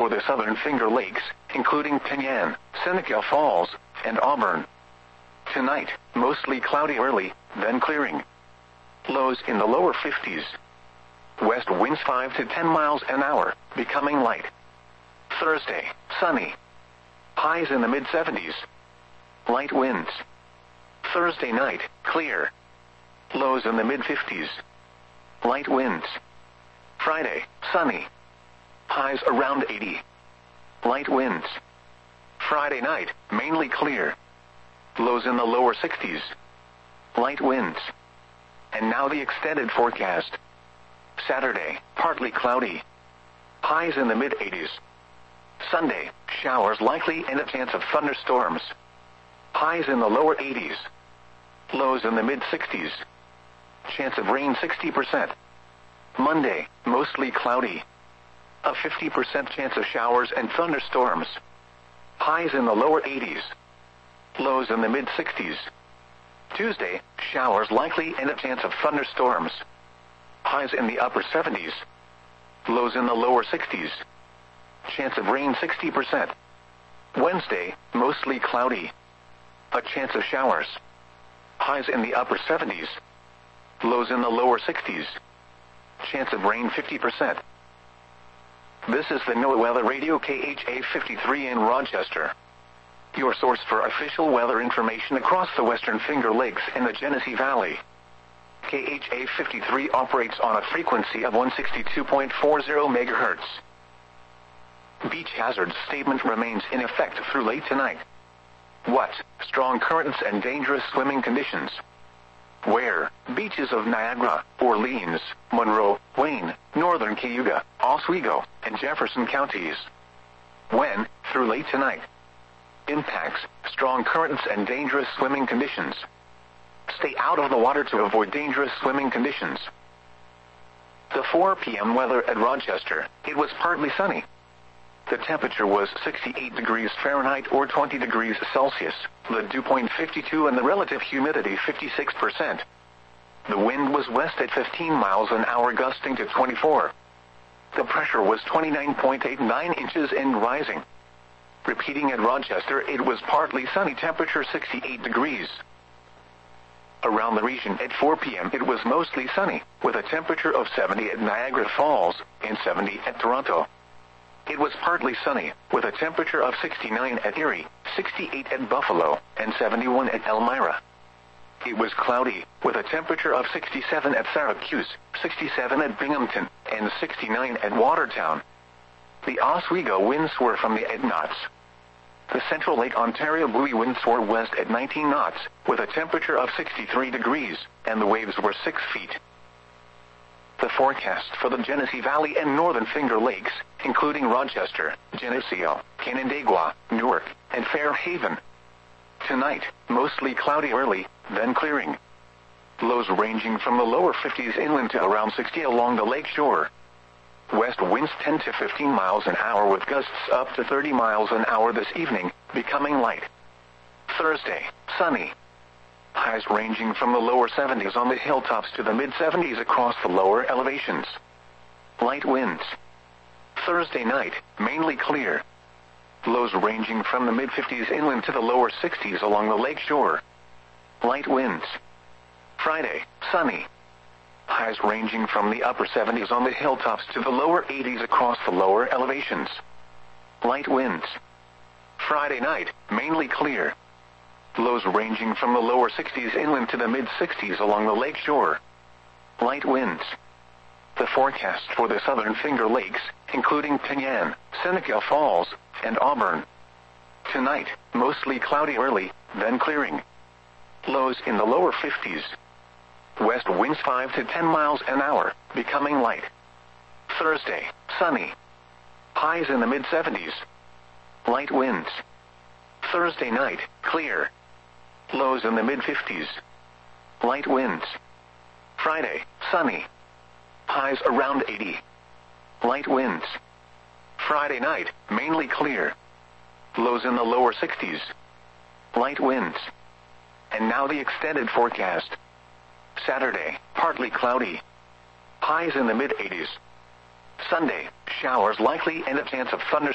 for the southern Finger Lakes, including Penyan, Seneca Falls, and Auburn. Tonight, mostly cloudy early, then clearing. Lows in the lower 50s. West winds 5 to 10 miles an hour, becoming light. Thursday, sunny. Highs in the mid-70s. Light winds. Thursday night, clear. Lows in the mid-50s. Light winds. Friday, sunny. Highs around 80. Light winds. Friday night, mainly clear. Lows in the lower 60s. Light winds. And now the extended forecast. Saturday, partly cloudy. Highs in the mid-80s. Sunday, showers likely and a chance of thunderstorms. Highs in the lower 80s. Lows in the mid-60s. Chance of rain 60%. Monday, mostly cloudy. A 50% chance of showers and thunderstorms. Highs in the lower 80s. Lows in the mid-60s. Tuesday, showers likely and a chance of thunderstorms. Highs in the upper 70s. Lows in the lower 60s. Chance of rain 60%. Wednesday, mostly cloudy. A chance of showers. Highs in the upper 70s. Lows in the lower 60s. Chance of rain 50%. This is the NOAA Weather Radio KHA 53 in Rochester. Your source for official weather information across the western Finger Lakes and the Genesee Valley. KHA 53 operates on a frequency of 162.40 MHz. Beach hazard statement remains in effect through late tonight. What? Strong currents and dangerous swimming conditions. Where? Beaches of Niagara, Orleans, Monroe, Wayne, Northern Cayuga, Oswego, and Jefferson counties. When? Through late tonight. Impacts: strong currents and dangerous swimming conditions. Stay out of the water to avoid dangerous swimming conditions. The 4 p.m. weather at Rochester. It was partly sunny. The temperature was 68 degrees Fahrenheit or 20 degrees Celsius, the dew point 52 and the relative humidity 56%. The wind was west at 15 miles an hour gusting to 24. The pressure was 29.89 inches and rising. Repeating at Rochester, it was partly sunny, temperature 68 degrees. Around the region at 4 p.m. it was mostly sunny, with a temperature of 70 at Niagara Falls and 70 at Toronto. It was partly sunny, with a temperature of 69 at Erie, 68 at Buffalo, and 71 at Elmira. It was cloudy, with a temperature of 67 at Syracuse, 67 at Binghamton, and 69 at Watertown. The Oswego winds were from the 8 knots. The Central Lake Ontario buoy winds were west at 19 knots, with a temperature of 63 degrees, and the waves were 6 feet. The forecast for the Genesee Valley and Northern Finger Lakes, including Rochester, Geneseo, Canandaigua, Newark, and Fairhaven. Tonight, mostly cloudy early, then clearing. Lows ranging from the lower 50s inland to around 60 along the lake shore. West winds 10 to 15 miles an hour with gusts up to 30 miles an hour this evening, becoming light. Thursday, sunny. Highs ranging from the lower 70s on the hilltops to the mid-70s across the lower elevations. Light winds. Thursday night, mainly clear. Lows ranging from the mid-50s inland to the lower 60s along the lake shore. Light winds. Friday, sunny. Highs ranging from the upper 70s on the hilltops to the lower 80s across the lower elevations. Light winds. Friday night, mainly clear. Lows ranging from the lower 60s inland to the mid-60s along the lake shore. Light winds. The forecast for the southern Finger Lakes, including Penyan, Seneca Falls, and Auburn. Tonight, mostly cloudy early, then clearing. Lows in the lower 50s. West winds 5 to 10 miles an hour, becoming light. Thursday, sunny. Highs in the mid-70s. Light winds. Thursday night, clear. Lows in the mid-50s. Light winds. Friday, sunny. Highs around 80. Light winds. Friday night, mainly clear. Lows in the lower 60s. Light winds. And now the extended forecast. Saturday, partly cloudy. Highs in the mid-80s. Sunday, showers likely and a chance of thunderstorms.